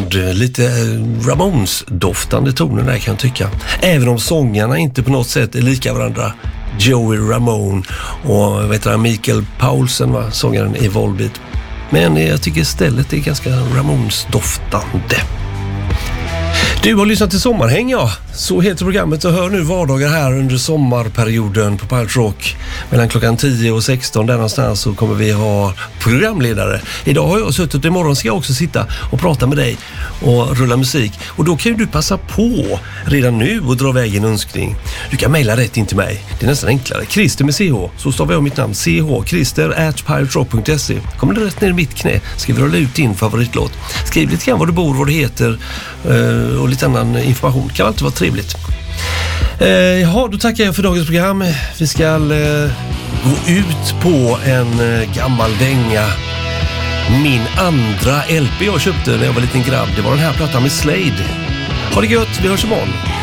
Sound. Lite Ramones-doftande toner där kan jag tycka. Även om sångarna inte på något sätt är lika varandra. Joey Ramone och Mikael Paulsen, sångaren i Volbeat. Men jag tycker istället det är ganska Ramones-doftande. Du har lyssnat till Sommarhäng, ja. Så heter programmet och hör nu vardagar här under sommarperioden på Pirate Rock. Mellan klockan 10 och 16 där någonstans så kommer vi ha programledare. Idag har jag suttit, imorgon ska jag också sitta och prata med dig och rulla musik. Och då kan ju du passa på redan nu och dra iväg en önskning. Du kan mejla rätt in till mig. Det är nästan enklare. Christer med CH. Så stavar jag mitt namn. CH. Christer@piraterock.se. Kommer det rätt ner i mitt knä ska vi rulla ut din favoritlåt. Skriv lite grann vad du bor, vad du heter och lite annan information. Kan alltid vara trevligt. Jaha, då tackar jag för dagens program. Vi ska gå ut på en gammal dänga. Min andra LP jag köpte när jag var liten grabb. Det var den här plattan med Slade. Ha det gött, vi hörs imorgon.